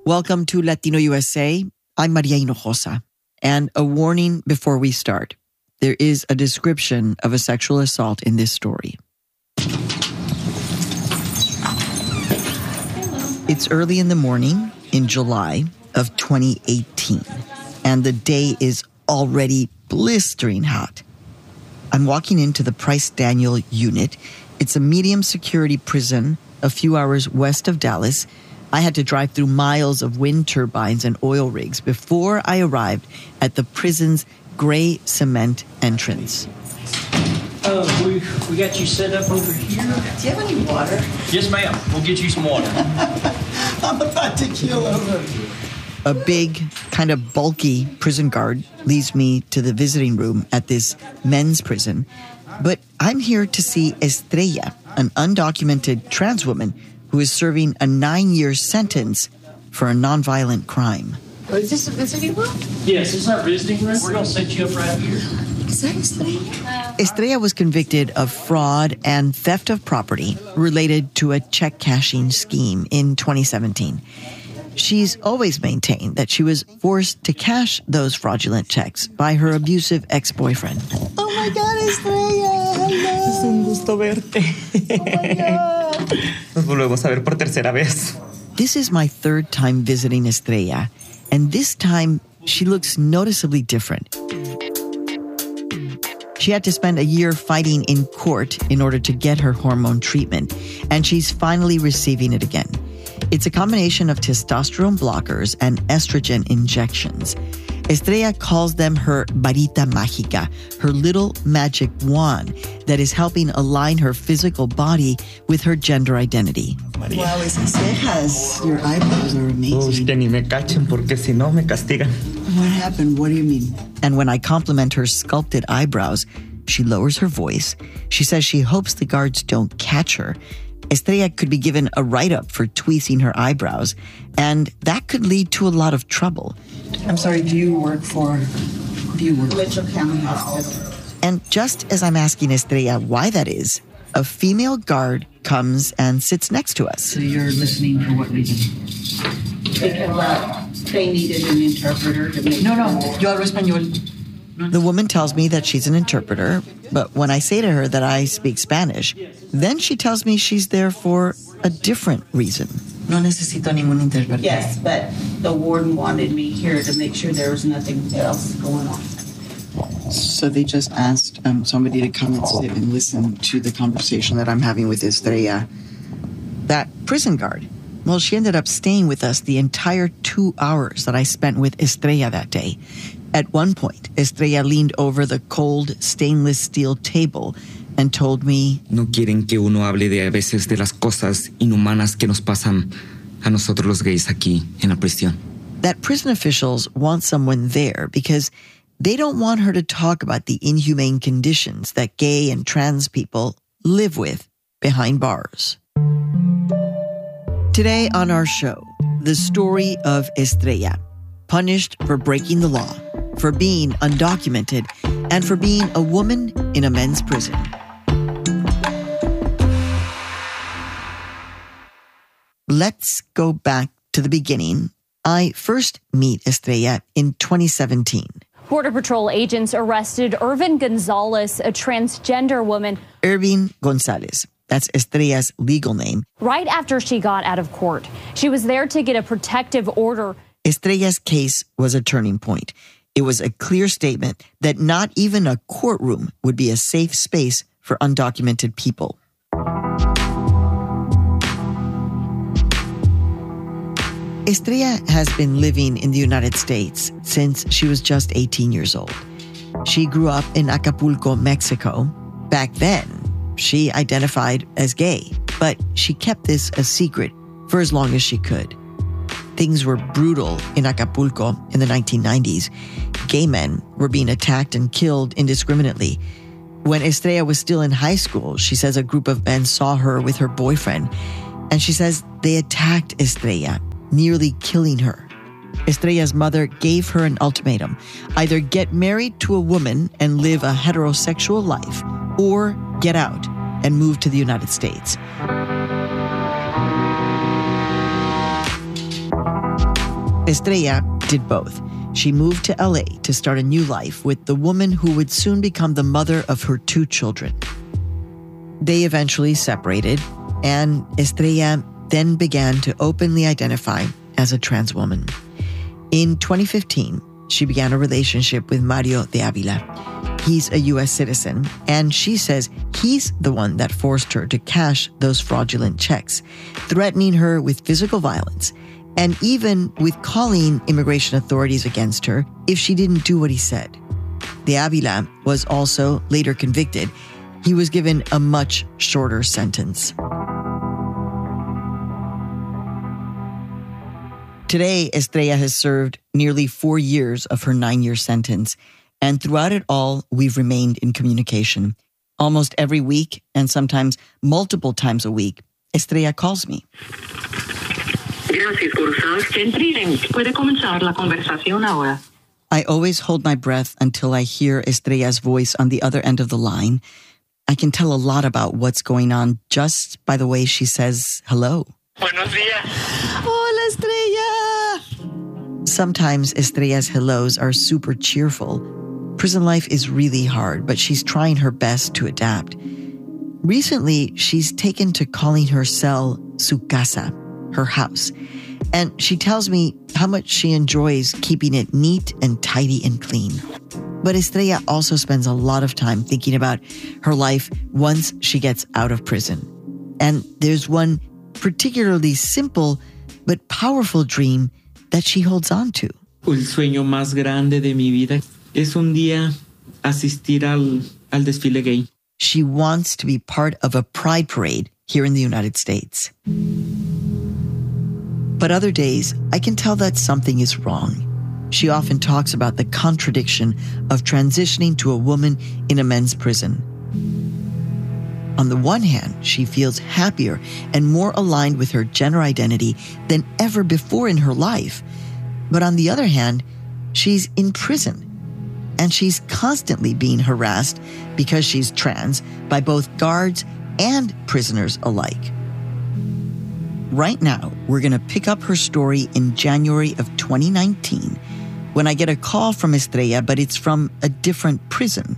Welcome to Latino USA. I'm Maria Hinojosa. And a warning before we start. There is a description of a sexual assault in this story. It's early in the morning in July of 2018, and the day is already blistering hot. I'm walking into the Price Daniel unit. It's a medium security prison a few hours west of Dallas. I had to drive through miles of wind turbines and oil rigs before I arrived at the prison's gray cement entrance. We got you set up over here. Do you have any water? Yes, ma'am. We'll get you some water. I'm about to keel over. A big, kind of bulky prison guard leads me to the visiting room at this men's prison. But I'm here to see Estrella, an undocumented trans woman who is serving a 9-year sentence for a nonviolent crime. Is this a visiting room? Yes, this is our visiting room. We're going to set you up right here. Is that Estrella? Estrella was convicted of fraud and theft of property related to a check cashing scheme in 2017. She's always maintained that she was forced to cash those fraudulent checks by her abusive ex-boyfriend. Oh my God, Estrella! Hello! Es un gusto verte. Oh my God! Nos volvemos a ver por tercera vez. This is my third time visiting Estrella, and this time she looks noticeably different. She had to spend a year fighting in court in order to get her hormone treatment, and she's finally receiving it again. It's a combination of testosterone blockers and estrogen injections. Estrella calls them her varita mágica, her little magic wand that is helping align her physical body with her gender identity. María. Wow, esas cejas, your eyebrows are amazing. Que ni me cachen porque si no me castigan. What happened? What do you mean? And when I compliment her sculpted eyebrows, she lowers her voice. She says she hopes the guards don't catch her. Estrella could be given a write-up for tweezing her eyebrows, and that could lead to a lot of trouble. I'm sorry, do you work Mitchell County Hospital? And just as I'm asking Estrella why that is, a female guard comes and sits next to us. So you're listening for what reason? Because they needed an interpreter to make... No, yo hablo español. The woman tells me that she's an interpreter, but when I say to her that I speak Spanish, then she tells me she's there for a different reason. No necesito ningún intérprete. Yes, but the warden wanted me here to make sure there was nothing else going on. So they just asked somebody to come and sit and listen to the conversation that I'm having with Estrella. That prison guard, well, she ended up staying with us the entire 2 hours that I spent with Estrella that day. At one point, Estrella leaned over the cold stainless steel table and told me, No quieren que uno hable de a veces de las cosas inhumanas que nos pasan a nosotros los gays aquí en la prisión. that prison officials want someone there because they don't want her to talk about the inhumane conditions that gay and trans people live with behind bars. Today on our show, the story of Estrella, punished for breaking the law, for being undocumented, and for being a woman in a men's prison. Let's go back to the beginning. I first meet Estrella in 2017. Border Patrol agents arrested Irvin Gonzalez, a transgender woman. Irvin Gonzalez. That's Estrella's legal name. Right after she got out of court. She was there to get a protective order. Estrella's case was a turning point. It was a clear statement that not even a courtroom would be a safe space for undocumented people. Estrella has been living in the United States since she was just 18 years old. She grew up in Acapulco, Mexico. Back then, she identified as gay, but she kept this a secret for as long as she could. Things were brutal in Acapulco in the 1990s. Gay men were being attacked and killed indiscriminately. When Estrella was still in high school, she says a group of men saw her with her boyfriend, and she says they attacked Estrella, nearly killing her. Estrella's mother gave her an ultimatum: either get married to a woman and live a heterosexual life, or get out and move to the United States. Estrella did both. She moved to LA to start a new life with the woman who would soon become the mother of her 2 children. They eventually separated, and Estrella then began to openly identify as a trans woman. In 2015, she began a relationship with Mario de Avila. He's a U.S. citizen, and she says he's the one that forced her to cash those fraudulent checks, threatening her with physical violence, and even with calling immigration authorities against her if she didn't do what he said. De Avila was also later convicted. He was given a much shorter sentence. Today, Estrella has served nearly 4 years of her 9-year sentence, and throughout it all, we've remained in communication. Almost every week, and sometimes multiple times a week, Estrella calls me. Gracias por usar Link. Puede comenzar la conversación ahora. I always hold my breath until I hear Estrella's voice on the other end of the line. I can tell a lot about what's going on just by the way she says hello. Buenos días. Hola, Estrella! Sometimes Estrella's hellos are super cheerful. Prison life is really hard, but she's trying her best to adapt. Recently, she's taken to calling her cell su casa, her house. And she tells me how much she enjoys keeping it neat and tidy and clean. But Estrella also spends a lot of time thinking about her life once she gets out of prison. And there's one particularly simple but powerful dream that she holds on to. El sueño más grande de mi vida es un día asistir al desfile gay. She wants to be part of a pride parade here in the United States. But other days, I can tell that something is wrong. She often talks about the contradiction of transitioning to a woman in a men's prison. On the one hand, she feels happier and more aligned with her gender identity than ever before in her life. But on the other hand, she's in prison, and she's constantly being harassed because she's trans by both guards and prisoners alike. Right now, we're going to pick up her story in January of 2019 when I get a call from Estrella, but it's from a different prison.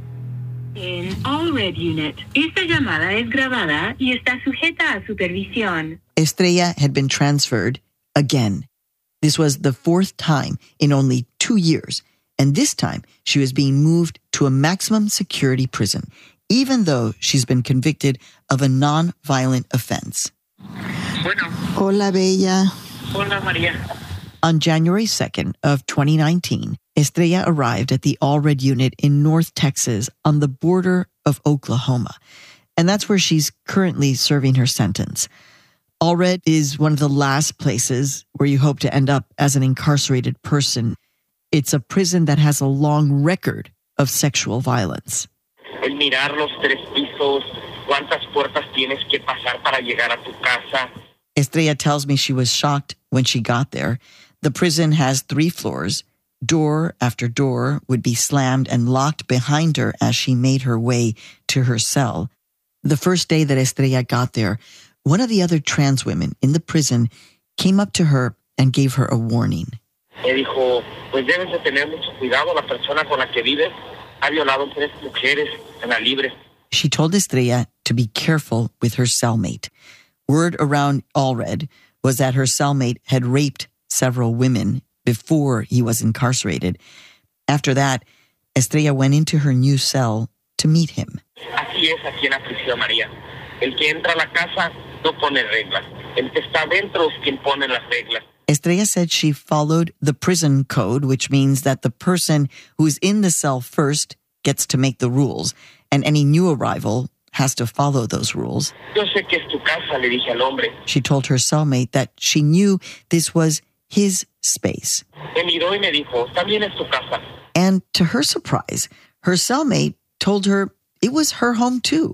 En All Red Unit, esta llamada es grabada y está sujeta a supervisión. Estrella had been transferred again. This was the 4th time in only 2 years, and this time she was being moved to a maximum security prison, even though she's been convicted of a non-violent offense. Bueno. Hola, Bella. Hola, María. On January 2nd of 2019, Estrella arrived at the All Red Unit in North Texas on the border of Oklahoma. And that's where she's currently serving her sentence. All Red is one of the last places where you hope to end up as an incarcerated person. It's a prison that has a long record of sexual violence. El mirar los 3 pisos, cuántas puertas tienes que pasar para llegar a tu casa. Estrella tells me she was shocked when she got there. The prison has 3 floors. Door after door would be slammed and locked behind her as she made her way to her cell. The first day that Estrella got there, one of the other trans women in the prison came up to her and gave her a warning. Me dijo, pues debes de tener mucho cuidado, la persona con la que vives ha violado 3 mujeres en la libre. She told Estrella to be careful with her cellmate. Word around All Red was that her cellmate had raped several women before he was incarcerated. After that, Estrella went into her new cell to meet him. Así es aquí en la prisión, María. El que entra a la casa no pone reglas. El que está dentro es quien pone las reglas. Estrella said she followed the prison code, which means that the person who's in the cell first gets to make the rules, and any new arrival has to follow those rules. Yo sé que es tu casa, le dije al hombre. She told her cellmate that she knew this was his space. Me miró y me dijo, también es tu casa. And to her surprise, her cellmate told her it was her home too.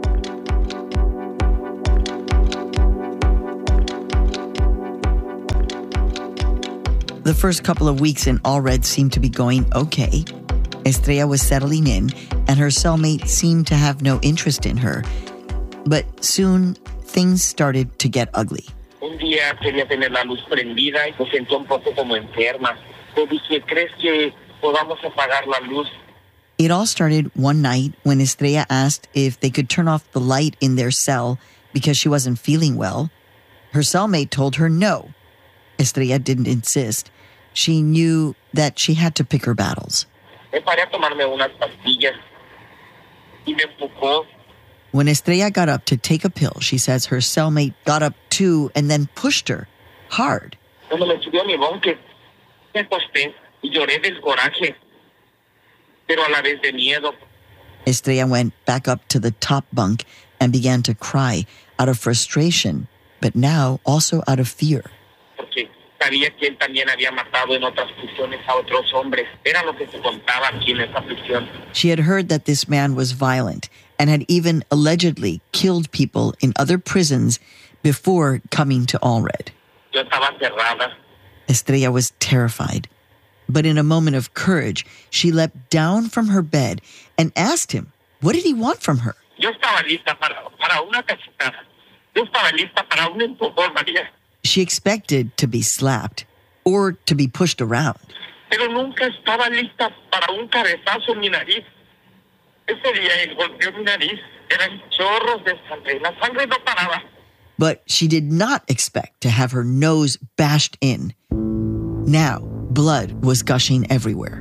The first couple of weeks in All Red seemed to be going okay. Estrella was settling in, and her cellmate seemed to have no interest in her. But soon, things started to get ugly. Un un día quería tener la luz prendida y me sentí un poco como enferma. Le dije, ¿crees que podamos apagar la luz? It all started one night when Estrella asked if they could turn off the light in their cell because she wasn't feeling well. Her cellmate told her no. Estrella didn't insist. She knew that she had to pick her battles. Me paré a tomarme unas pastillas y me empujó. When Estrella got up to take a pill, she says her cellmate got up too and then pushed her hard. Cuando me subió a mi búnker, me acosté y lloré del coraje, pero a la vez de miedo. Estrella went back up to the top bunk and began to cry out of frustration, but now also out of fear. Porque sabía que él también había matado en otras prisiones a otros hombres. Era lo que se contaba aquí en esa prisión. She had heard that this man was violent and had even allegedly killed people in other prisons before coming to Allred. Yo estaba cerrada. Estrella was terrified. But in a moment of courage, she leapt down from her bed and asked him, what did he want from her? Yo estaba lista para una cachetada. Yo estaba lista para un empujón, María. She expected to be slapped or to be pushed around. Pero nunca estaba lista para un cabezazo en mi nariz. Ese día él golpeó mi nariz. Eran chorros de sangre. La sangre no paraba. But she did not expect to have her nose bashed in. Now, blood was gushing everywhere.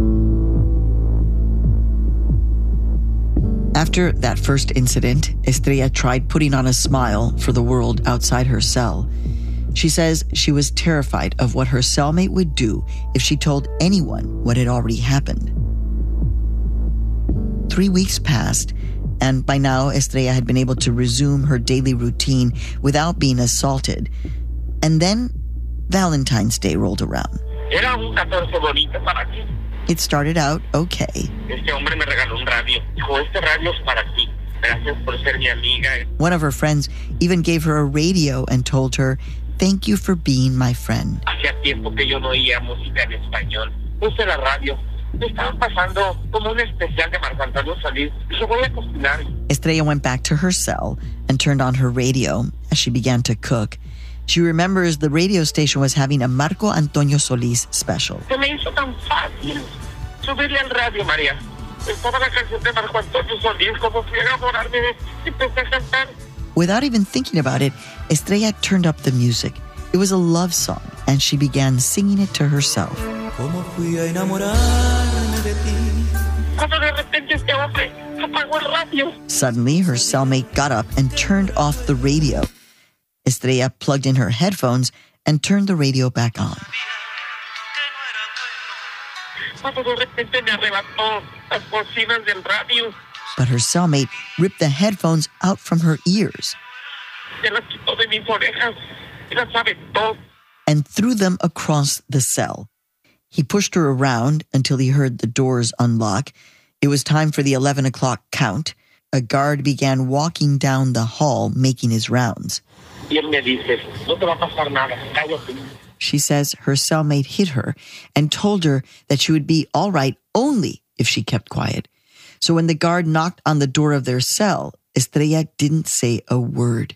After that first incident, Estrella tried putting on a smile for the world outside her cell. She says she was terrified of what her cellmate would do if she told anyone what had already happened. 3 weeks passed, and by now Estrella had been able to resume her daily routine without being assaulted. And then Valentine's Day rolled around. Era un 14 bonito para ti. It started out okay. Este hombre me regaló un radio. Dijo, este radio es para ti. Gracias por ser mi amiga. One of her friends even gave her a radio and told her, "Thank you for being my friend." Hacía tiempo que yo no oía música en español. Puse la radio. Me estaban pasando como un especial de Marco Antonio Solís. Dije, voy a cocinar. Estrella went back to her cell and turned on her radio as she began to cook. She remembers the radio station was having a Marco Antonio Solís special. Se me hizo tan fácil subirle al radio, María. Estaba la canción de Marco Antonio Solís, como fui a enamorarme y empecé a cantar. Without even thinking about it, Estrella turned up the music. It was a love song, and she began singing it to herself. ¿Cómo fui a enamorarme de ti? Cuando de repente este hombre apagó el radio. Suddenly, her cellmate got up and turned off the radio. Estrella plugged in her headphones and turned the radio back on. Cuando de repente me arrebató las bocinas del radio. But her cellmate ripped the headphones out from her ears Se las quitó de mis orejas y las aventó. and threw them across the cell. He pushed her around until he heard the doors unlock. It was time for the 11 o'clock count. A guard began walking down the hall, making his rounds. Y él me dice, no te va a pasar nada, cállate. She says her cellmate hit her and told her that she would be all right only if she kept quiet. So when the guard knocked on the door of their cell, Estrella didn't say a word.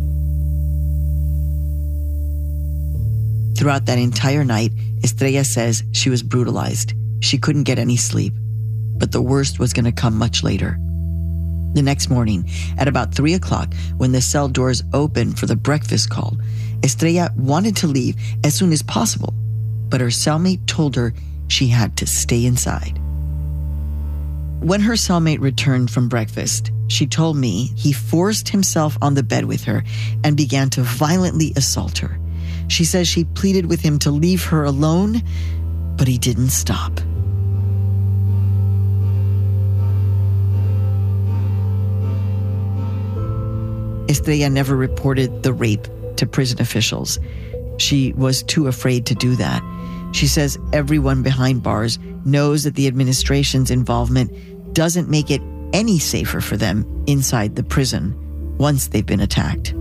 Throughout that entire night, Estrella says she was brutalized. She couldn't get any sleep. But the worst was going to come much later. The next morning, at about 3 o'clock, when the cell doors opened for the breakfast call, Estrella wanted to leave as soon as possible, but her cellmate told her she had to stay inside. When her cellmate returned from breakfast, she told me he forced himself on the bed with her and began to violently assault her. She says she pleaded with him to leave her alone, but he didn't stop. Estrella never reported the rape to prison officials. She was too afraid to do that. She says everyone behind bars knows that the administration's involvement doesn't make it any safer for them inside the prison once they've been attacked.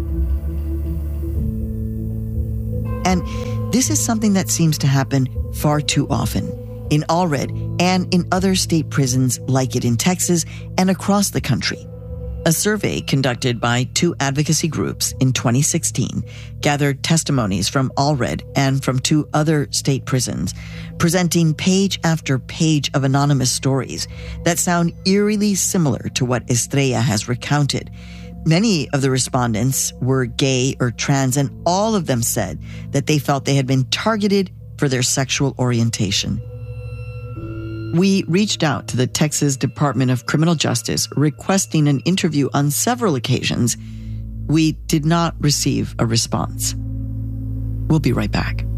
And this is something that seems to happen far too often in Allred and in other state prisons like it in Texas and across the country. A survey conducted by 2 advocacy groups in 2016 gathered testimonies from Allred and from 2 other state prisons, presenting page after page of anonymous stories that sound eerily similar to what Estrella has recounted. Many of the respondents were gay or trans, and all of them said that they felt they had been targeted for their sexual orientation. We reached out to the Texas Department of Criminal Justice requesting an interview on several occasions. We did not receive a response. We'll be right back.